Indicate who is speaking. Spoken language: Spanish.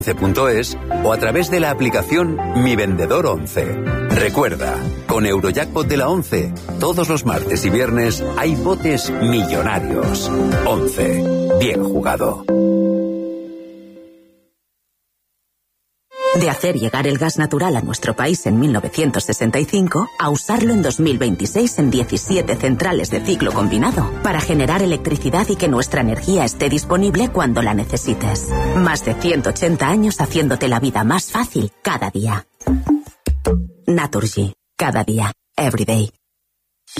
Speaker 1: 11.es o a través de la aplicación Mi Vendedor 11. Recuerda, con Eurojackpot de la 11, todos los martes y viernes hay botes millonarios. 11. Bien jugado.
Speaker 2: De hacer llegar el gas natural a nuestro país en 1965 a usarlo en 2026 en 17 centrales de ciclo combinado para generar electricidad y que nuestra energía esté disponible cuando la necesites. Más de 180 años haciéndote la vida más fácil cada día. Naturgy. Cada día. Every day.